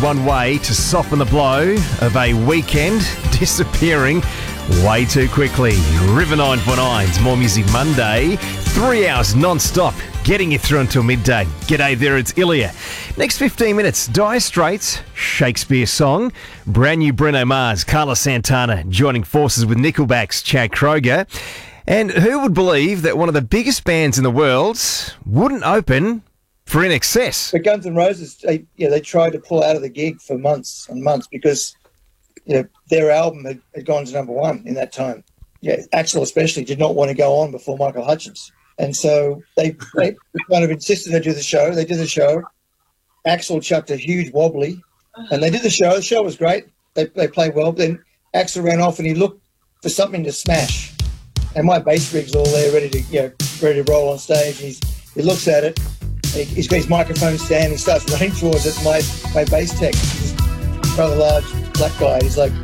one way to soften the blow of a weekend disappearing way too quickly. River 9.9's More Music Monday. 3 hours non-stop, getting you through until midday. G'day there, it's Ilya. Next 15 minutes, Dire Straits, Shakespeare song, brand new Bruno Mars, Carlos Santana joining forces with Nickelback's Chad Kroeger. And who would believe that one of the biggest bands in the world wouldn't open for INXS? But Guns N' Roses, they tried to pull out of the gig for months and months because their album had gone to number one in that time. Yeah, Axl especially did not want to go on before Michael Hutchence. And so they kind of insisted they do the show. They did the show. Axl chucked a huge wobbly, and they did the show. The show was great. They played well. Then Axl ran off, and he looked for something to smash. And my bass rig's all there, ready to roll on stage. He looks at it. He's got his microphone stand. He starts running towards it. My bass tech, this rather large black guy, he's like,